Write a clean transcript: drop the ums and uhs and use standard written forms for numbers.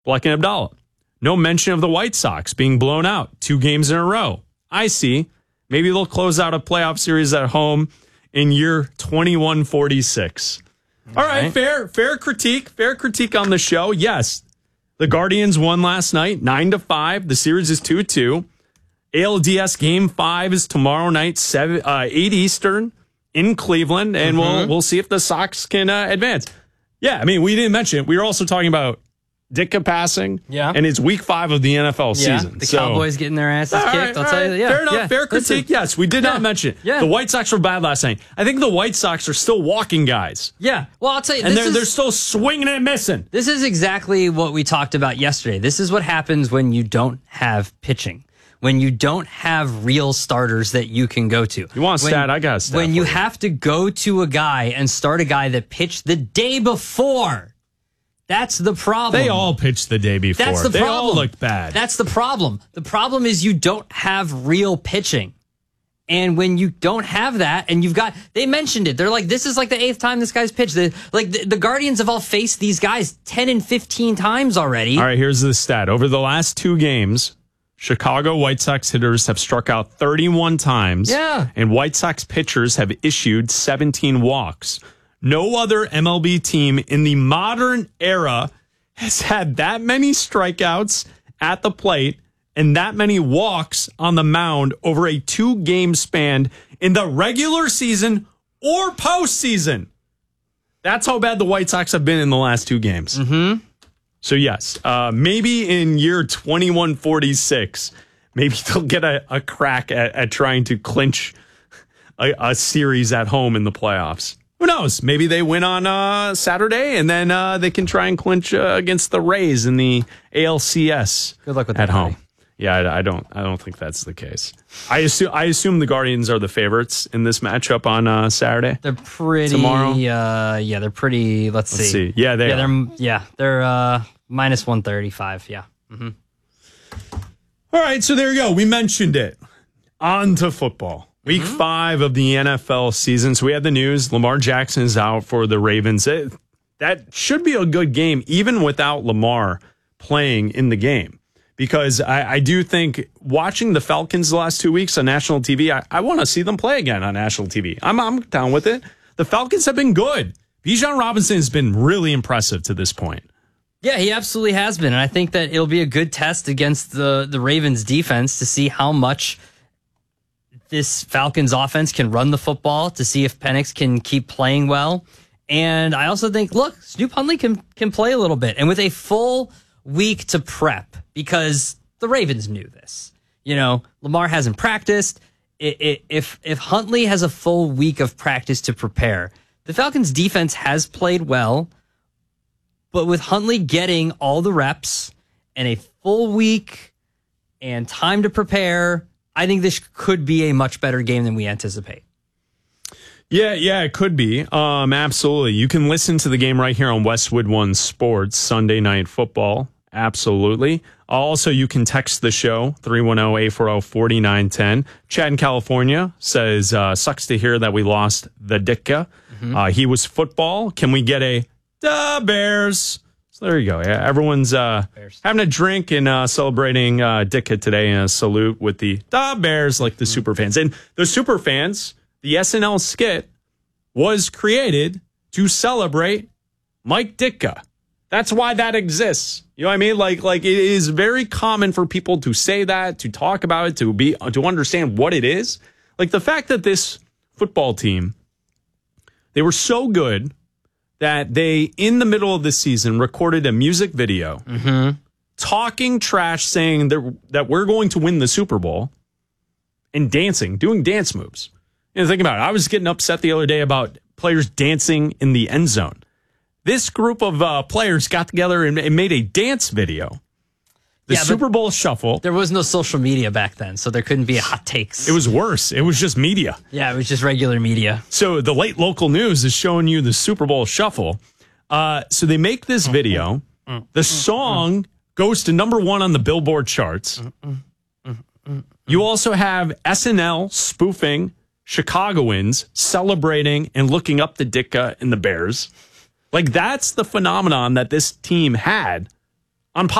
Black and Abdallah. No mention of the White Sox being blown out 2 games in a row. I see. Maybe they'll close out a playoff series at home in year 2146. All right, fair critique on the show. Yes, the Guardians won last night, 9-5. The series is 2-2. ALDS Game 5 is tomorrow night, 8 Eastern in Cleveland, and we'll see if the Sox can advance. Yeah, I mean, we didn't mention it. We were also talking about Ditka passing, and it's week 5 of the NFL season. The Cowboys getting their asses kicked. I'll tell you. Fair enough. Fair critique. Yes, we did not mention it. Yeah. The White Sox were bad last night. I think the White Sox are still walking guys. Yeah. Well, I'll tell you. And they're still swinging and missing. This is exactly what we talked about yesterday. This is what happens when you don't have pitching. When you don't have real starters that you can go to. You want a stat? I got a stat. When you have to go to a guy and start a guy that pitched the day before. That's the problem. They all pitched the day before. That's the problem. They all looked bad. That's the problem. The problem is you don't have real pitching. And when you don't have that, and they mentioned it. They're like, this is like the 8th time this guy's pitched. The Guardians have all faced these guys 10 and 15 times already. All right, here's the stat. Over the last 2 games, Chicago White Sox hitters have struck out 31 times. Yeah. And White Sox pitchers have issued 17 walks. No other MLB team in the modern era has had that many strikeouts at the plate and that many walks on the mound over a 2-game span in the regular season or postseason. That's how bad the White Sox have been in the last 2 games. Mm-hmm. So, yes, maybe in year 2146, maybe they'll get a crack at trying to clinch a series at home in the playoffs. Who knows? Maybe they win on Saturday, and then they can try and clinch against the Rays in the ALCS. Good luck with at that, home. Yeah, I don't think that's the case. I assume the Guardians are the favorites in this matchup on Saturday. They're pretty tomorrow. They're pretty. Let's see. Yeah, they're minus 135. Yeah. Mm-hmm. All right, so there you go. We mentioned it. On to football. Week 5 of the NFL season. So we had the news. Lamar Jackson is out for the Ravens. That should be a good game, even without Lamar playing in the game. Because I do think watching the Falcons the last 2 weeks on national TV, I want to see them play again on national TV. I'm down with it. The Falcons have been good. Bijan Robinson has been really impressive to this point. Yeah, he absolutely has been. And I think that it'll be a good test against the Ravens defense to see how much this Falcons offense can run the football, to see if Penix can keep playing well. And I also think, look, Snoop Huntley can play a little bit. And with a full week to prep, because the Ravens knew this. You know, Lamar hasn't practiced. If Huntley has a full week of practice to prepare, the Falcons defense has played well, but with Huntley getting all the reps and a full week and time to prepare, I think this could be a much better game than we anticipate. Yeah, it could be. Absolutely. You can listen to the game right here on Westwood One Sports, Sunday Night Football. Absolutely. Also, you can text the show, 310-840-4910. Chad in California says, sucks to hear that we lost the Ditka. He was football. Can we get a da Bears? So there you go. Yeah, everyone's having a drink and celebrating Ditka today, and a salute with the da Bears, like the super fans. And the super fans, the SNL skit was created to celebrate Mike Ditka. That's why that exists. You know what I mean? Like it is very common for people to say that, to talk about it, to understand what it is. Like the fact that this football team, they were so good that they, in the middle of the season, recorded a music video talking trash, saying that we're going to win the Super Bowl, and dancing, doing dance moves. You know, think about it. I was getting upset the other day about players dancing in the end zone. This group of players got together and made a dance video. The Super Bowl Shuffle. There was no social media back then, so there couldn't be hot takes. It was worse. It was just media. Yeah, it was just regular media. So the late local news is showing you the Super Bowl Shuffle. So they make this video. The song goes to number 1 on the Billboard charts. You also have SNL spoofing Chicagoans celebrating and looking up to Ditka and the Bears. Like, that's the phenomenon that this team had on